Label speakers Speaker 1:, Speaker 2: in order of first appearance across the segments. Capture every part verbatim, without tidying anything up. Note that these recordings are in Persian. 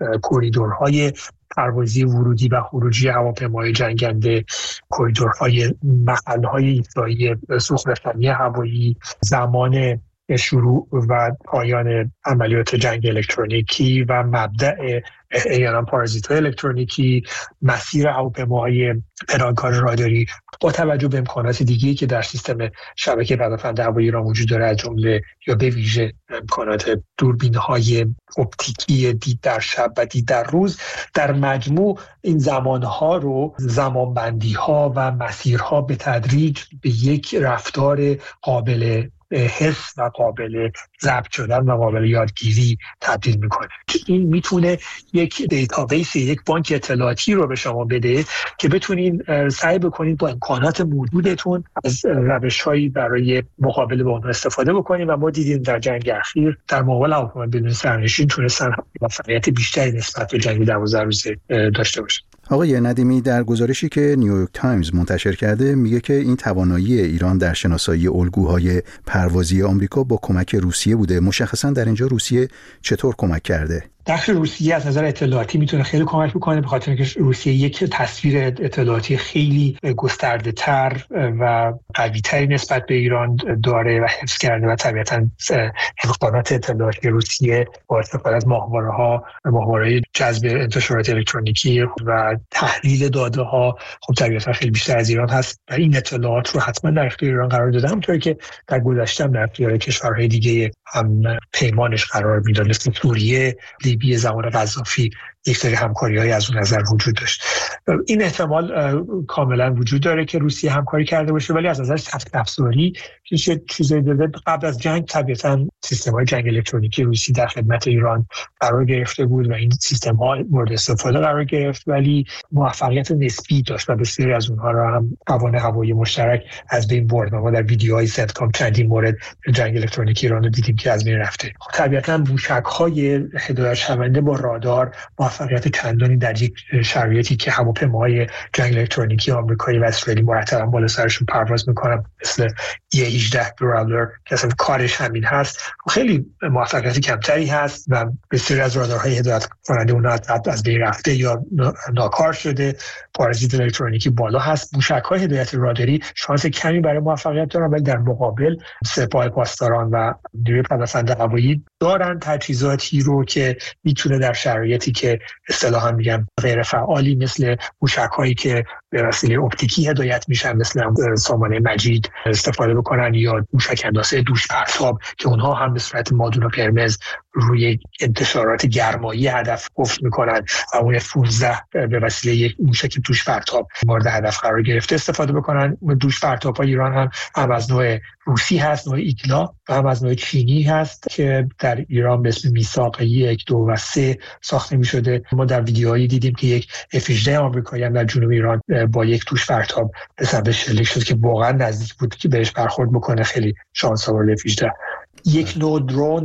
Speaker 1: کوریدورهای پروازی ورودی و خروجی هواپیمای جنگنده، کوریدورهای محلهای ایستایی سوخت‌رسانی هوایی، زمان شروع و پایان عملیات جنگ الکترونیکی و مبدأ احیانا پارازیت‌های الکترونیکی، مسیر هواپیماهای پنهانکار راداری با توجه به امکانات دیگه‌ای که در سیستم شبکه پدافند هوایی ایران وجود داره، از جمله یا به ویژه امکانات دوربین‌های اپتیکی دید در شب و دید در روز، در مجموع این زمانها رو زمانبندی‌ها و مسیرها به تدریج به یک رفتار قابل حس و قابل ضبط شدن و قابل یادگیری تبدیل میکنه. این میتونه یک دیتابیس، یک بانک اطلاعاتی رو به شما بده که بتونین سعی بکنید با امکانات موجودتون از روش‌هایی برای مقابله با اون استفاده بکنید و ما دیدیم در جنگ اخیر در مقابل هواپیمای بدون سرنشین تونستن موفقیت بیشتری نسبت به جنگ دوازده روزه داشته باشن.
Speaker 2: آقای ندیمی، در گزارشی که نیویورک تایمز منتشر کرده میگه که این توانایی ایران در شناسایی الگوهای پروازی آمریکا با کمک روسیه بوده. مشخصا در اینجا روسیه چطور کمک کرده؟
Speaker 1: دخش روسیه از نظر اطلاعاتی میتونه خیلی کمک بکنه، به خاطر اینکه روسیه یک تصویر اطلاعاتی خیلی گسترده تر و قوی تری نسبت به ایران داره و حفظ کرده و طبیعتاً امکانات اطلاعاتی روسیه با استفاده از ماهواره‌ها ماهواره‌های جذب انتشارات الکترونیکی و تحلیل داده ها خب طبیعتاً خیلی بیشتر از ایران هست و این اطلاعات رو حتما در اختیار ایران قرار داده، همونطوری که در گذشته در اختیار کشورهای دیگه هم پیمانش قرار میداد، مثل سوریه، لیبی زمان قذافی یک سری همکاری‌های از اون نظر وجود داشت. این احتمال کاملا وجود داره که روسیه همکاری کرده باشه، ولی از نظر سخت افزاری چه چیزایی داره. قبل از جنگ طبیعتاً سیستم‌های جنگ الکترونیکی روسی در خدمت ایران قرار گرفته بود و این سیستم‌ها مورد استفاده قرار گرفت، ولی موفقیت نسبی داشت و بسیاری از اونها را هم توان هوایی مشترک از بین برد. ما در ویدیوهای سنتکام چندین مورد جنگ الکترونیکی ایران رو دیدیم که از بین رفته. طبیعتاً موشک‌های هدایت شونده با رادار موفقیت چندانی در یک شرایطی که هواپیماهای جنگ الکترونیکی آمریکایی و اسرائیلی مرتبا بالا سرشون پرواز میکنن، مثل ای هجده گراولر که اصلا کارش همین هست، خیلی موفقیت کمتری هست و بسیاری از رادارهای هدایت کننده اونها از بین رفته یا ناکار شده. پارازیت الکترونیکی بالا هست. موشک‌های هدایت راداری شانس کمی برای موفقیت دارن، ولی در مقابل سپاه پاسداران و نیروی پدافند هوایی دارن تجهیزاتی رو که میتونه در شرایطی که اصطلاحاً میگم غیر فعالی، مثل موشک‌هایی که به وسیله اپتیکی هدایت میشن مثل سامانه مجید استفاده بکنن، یا موشک اندازه دوش پرتاب که اونها هم به صورت مادون قرمز روی انتشارات گرمایی هدف افت میکنن و اون پانزده به وسیله یک موشک دوش پرتاب مورد هدف قرار گرفته استفاده بکنن. دوش پرتاب‌های ایران هم هم از نوع روسی هست، نوع ایگلا، و هم از نوع چینی هست که در ایران به اسم میثاق یک، دو و سه ساخته می‌شده. ما در ویدیوهایی دیدیم که یک اف هجده آمریکایی هم در جنوب ایران با یک دوش پرتاب به سمت شلیک شد که واقعا نزدیک بود که بهش برخورد بکنه. خیلی شانس آور اف هجده. یک نوع درون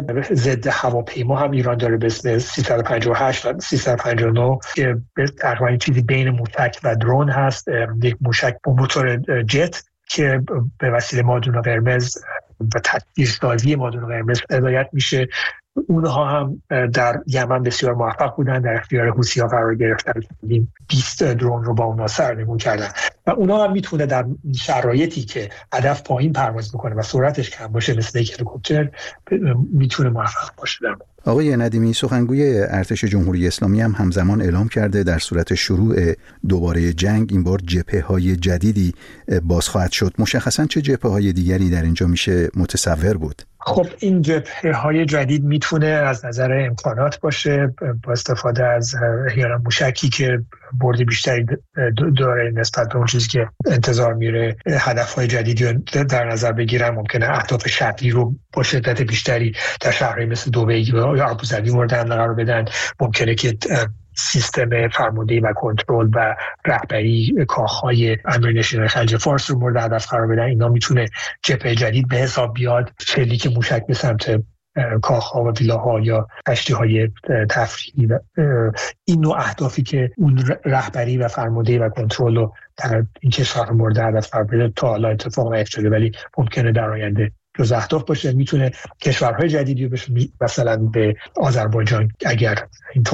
Speaker 1: ضد هواپیما هم ایران داره به اسم سیصد و پنجاه و هشت و سیصد و پنجاه و نه که تقریبا چیزی بین موشک و درون هست. یک موشک با موتور جت که به وسیله مادون قرمز و تکثیرسازی مادون قرمز هدایت میشه. اونها هم در یمن بسیار موفق بودن، در اختیار حوثی‌ها قرار گرفتن، بیست درون رو با اونها سرنگون کردن و اونها هم میتونه در شرایطی که هدف پایین پرواز میکنه و سرعتش کم باشه مثل یک هلیکوپتر میتونه موفق باشه.
Speaker 2: آقای ندیمی، سخنگوی ارتش جمهوری اسلامی هم همزمان اعلام کرده در صورت شروع دوباره جنگ این بار جبهه‌های جدیدی باز خواهد شد. مشخصاً چه جبهه‌های دیگری در اینجا میشه متصور بود؟
Speaker 1: خب این جبهه‌های جدید میتونه از نظر امکانات باشه، با استفاده از احیانا موشکی که برد بیشتری داره نسبت به اون چیزی که انتظار میره، هدف‌های جدیدی در نظر بگیرن، ممکنه اهداف شهری رو با شدت بیشتری در شهرهای مثل دبی یا ابوظبی مورد حمله قرار بدن، ممکنه که سیستم فرماندهی و کنترل و رهبری کاخهای امیرنشینان خلیج فارس رو مورد هدف قرار بدن. اینا میتونه جبهه جدید به حساب بیاد، شلیک موشک به سمت کاخها و ویلاها یا کشتی‌های تفریحی و این نوع اهدافی که اون رهبری و فرماندهی و کنترل رو در این کشور مورد هدف قرار بده تا حالا اتفاق نیفتاده ولی ممکنه در آینده جز اهداف باشه. میتونه کشورهای جدیدی بشه، مثلا به آذربایجان اگر این